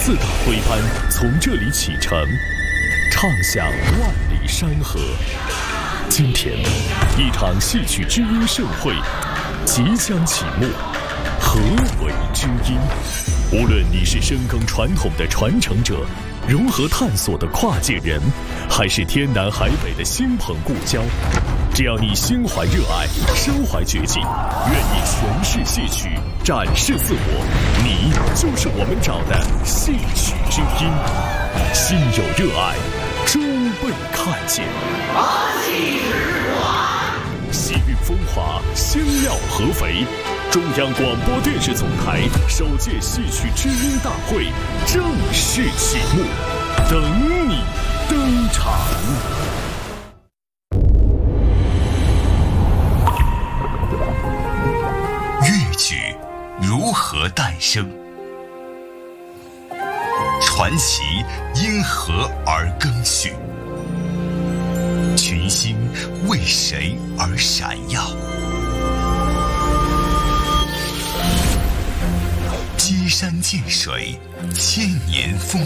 4大徽班从这里启程，唱响万里山河。今天，一场戏曲知音盛会即将启幕。何为知音？无论你是深耕传统的传承者，融合探索的跨界人，还是天南海北的新朋故交，只要你心怀热爱，身怀绝技，愿意诠释戏曲，展示自我，你就是我们找的戏曲之音。心有热爱，终被看见。喜运风华，香料合肥。中央广播电视总台首届戏曲知音大会正式启幕，等你登场。 豫剧如何诞生？传奇因何而更续？群星为谁而闪耀？积山见水，千年风